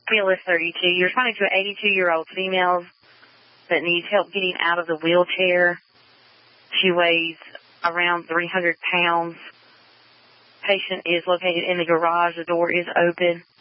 PLS 32. You're responding to an 82-year-old female that needs help getting out of the wheelchair. She weighs around 300 pounds. Patient is located in the garage. The door is open.